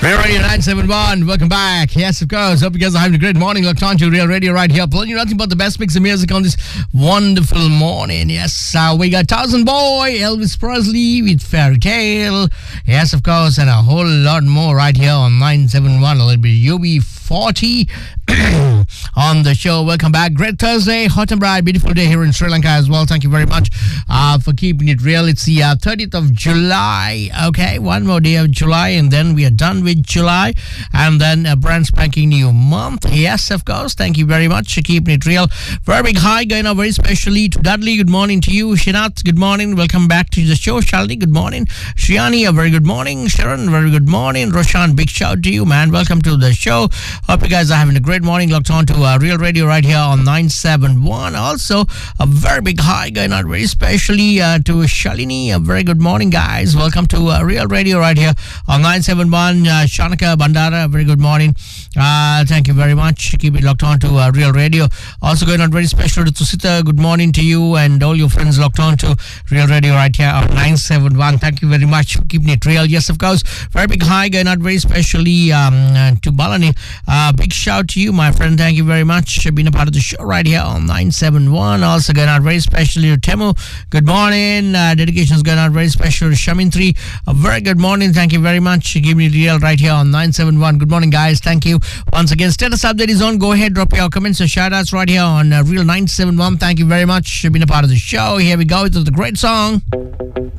Real Radio 971, welcome back. Yes, of course. Hope you guys are having a great morning. Locked on to Real Radio right here. Playing you nothing but the best mix of music on this wonderful morning. Yes, we got Thousand Boy, Elvis Presley with Fairy Tale. Yes, of course, and a whole lot more right here on 971. A little bit UB40 on the show. Welcome back. Great Thursday, hot and bright, beautiful day here in Sri Lanka as well. Thank you very much for keeping it real. It's the 30th of July. Okay, one more day of July, and then we are done with July, and then a brand spanking new month. Yes, of course. Thank you very much for keeping it real. Very big hi going on very specially to Dudley. Good morning to you. Shinath, good morning. Welcome back to the show. Shalini, good morning. Shriani, a very good morning. Sharon, very good morning. Roshan, big shout to you, man. Welcome to the show. Hope you guys are having a great morning. Locked on to Real Radio right here on 971. Also, a very big hi going on very specially to Shalini. A very good morning, guys. Welcome to Real Radio right here on 971. Shanika Bandara, very good morning. Thank you very much. Keep it locked on to Real Radio. Also going on very special to Tusita. Good morning to you and all your friends locked on to Real Radio right here on 971. Thank you very much for keeping it real. Yes, of course. Very big hi going on very specially to Balani. Big shout to you, my friend. Thank you very much for being a part of the show right here on 971. Also going on very specially to Temu. Good morning. Dedications going on very special to Shamintri. A very good morning. Thank you very much for giving it real right here on 971. Good morning, guys. Thank you once again. Status update is on. Go ahead, drop your comments or shout outs right here on Real 971. Thank you very much for being a part of the show. Here we go. It's the great song.